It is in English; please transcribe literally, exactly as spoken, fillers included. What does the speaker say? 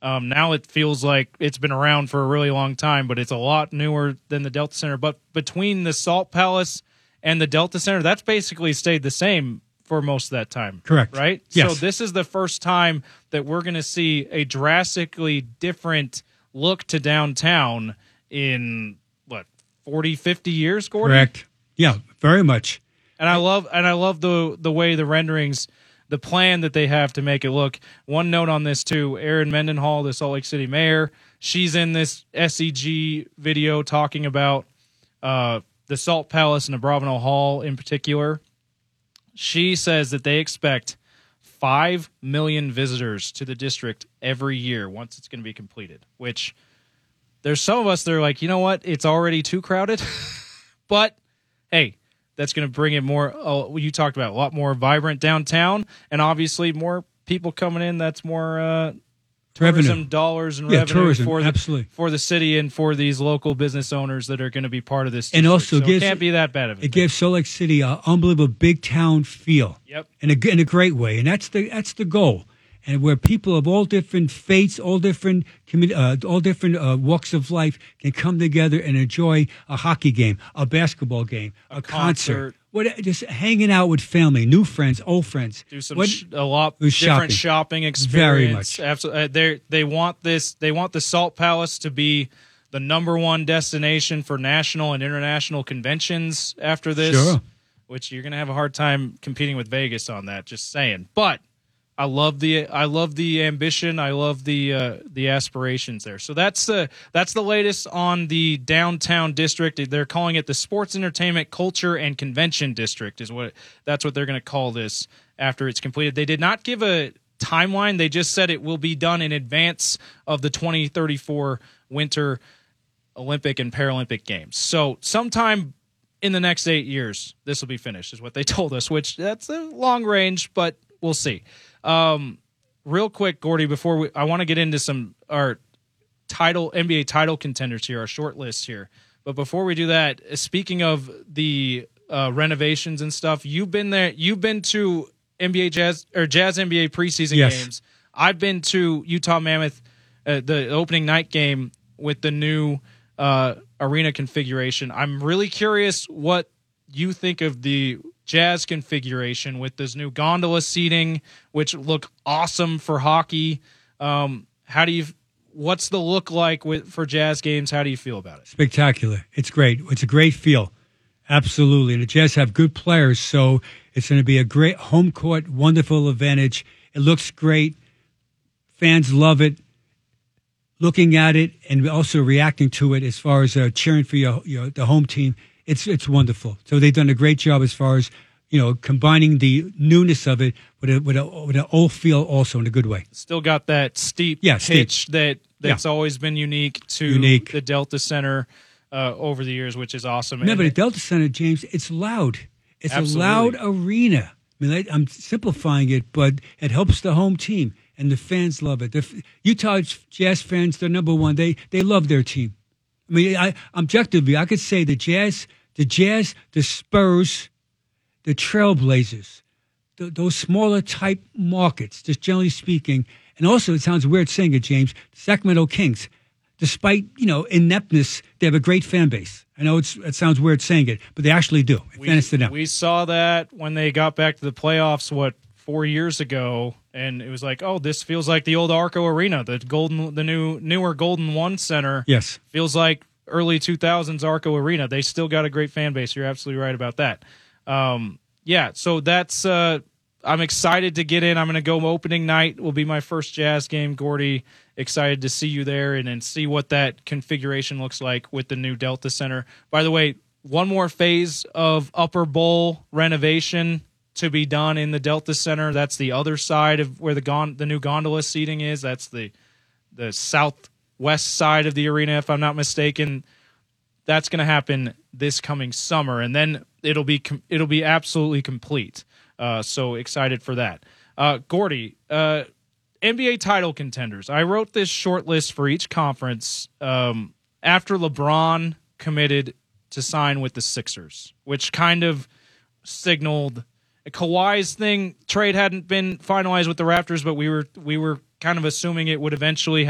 Um, now it feels like it's been around for a really long time, but it's a lot newer than the Delta Center. But between the Salt Palace and the Delta Center, that's basically stayed the same for most of that time. Correct. Right? Yes. So this is the first time that we're going to see a drastically different look to downtown in, what, forty, fifty years, Gordon? Correct. Yeah, very much. And I love and I love the the way the renderings, the plan that they have to make it look. One note on this too: Erin Mendenhall, the Salt Lake City mayor, she's in this S E G video talking about uh, the Salt Palace and the Abravanel Hall in particular. She says that they expect five million visitors to the district every year once it's going to be completed. Which there's some of us that are like, you know what, it's already too crowded, but hey. That's going to bring it more, uh, you talked about, a lot more vibrant downtown, and obviously more people coming in. That's more uh, tourism revenue. dollars and yeah, revenue tourism, for, the, absolutely. for the city and for these local business owners that are going to be part of this district. And also so gives, it can't be that bad of a It gives Salt Lake City an unbelievable big town feel. Yep. In a, in a great way, and that's the that's the goal. And where people of all different faiths, all different commu- uh, all different uh, walks of life can come together and enjoy a hockey game, a basketball game, a, a concert, concert. what just hanging out with family, new friends, old friends. Do some what, sh- a lot was different shopping. shopping experience. Very much. Absolutely, uh, they they want this. They want the Salt Palace to be the number one destination for national and international conventions after this. Sure. Which you're going to have a hard time competing with Vegas on that. Just saying, but. I love the I love the ambition. I love the uh, the aspirations there. So that's the that's the latest on the downtown district. They're calling it the Sports, Entertainment, Culture, and Convention District. Is what that's what they're going to call this after it's completed. They did not give a timeline. They just said it will be done in advance of the twenty thirty-four Winter Olympic and Paralympic Games. So sometime in the next eight years, this will be finished. Is what they told us. Which that's a long range, but we'll see. Um, real quick, Gordy, before we, I want to get into some our title N B A title contenders here, our short list here. But before we do that, speaking of the uh, renovations and stuff, you've been there. You've been to N B A Jazz or Jazz N B A preseason yes. games. I've been to Utah Mammoth, uh, the opening night game with the new uh, arena configuration. I'm really curious what you think of the Jazz configuration with this new gondola seating, which look awesome for hockey. Um, how do you? What's the look like with for Jazz games? How do you feel about it? Spectacular! It's great. It's a great feel, absolutely. And the Jazz have good players, so it's going to be a great home court, wonderful advantage. It looks great. Fans love it. Looking at it and also reacting to it, as far as uh, cheering for your, your the home team. It's it's wonderful. So they've done a great job as far as, you know, combining the newness of it with a with a with an old feel also in a good way. Still got that steep yeah, pitch steep. that that's yeah. always been unique to unique. the Delta Center uh, over the years, which is awesome. Remember, and the Delta Center, James, it's loud. It's absolutely. a loud arena. I mean, I'm simplifying it, but it helps the home team, and the fans love it. The Utah Jazz fans, they're number one. They they love their team. I mean, I, objectively, I could say the Jazz, the Jazz, the Spurs, the Trailblazers, the, those smaller type markets, just generally speaking, and also it sounds weird saying it, James, the Sacramento Kings, despite, you know, ineptness, they have a great fan base. I know it's, it sounds weird saying it, but they actually do. In we, fairness to them. We saw that when they got back to the playoffs, what, four years ago, and it was like, oh, this feels like the old Arco Arena, the golden, the new newer Golden One Center. Yes, feels like early two thousands Arco Arena. They still got a great fan base. You're absolutely right about that. Um, yeah, so that's. Uh, I'm excited to get in. I'm going to go opening night. Will be my first Jazz game, Gordy. Excited to see you there and and see what that configuration looks like with the new Delta Center. By the way, one more phase of Upper Bowl renovation to be done in the Delta Center. That's the other side of where the gon- the new gondola seating is. That's the the southwest side of the arena, if I'm not mistaken. That's going to happen this coming summer, and then it'll be com- it'll be absolutely complete. Uh, so excited for that. Uh, Gordy, uh, N B A title contenders. I wrote this short list for each conference um, after LeBron committed to sign with the Sixers, which kind of signaled Kawhi's thing. Trade hadn't been finalized with the Raptors, but we were we were kind of assuming it would eventually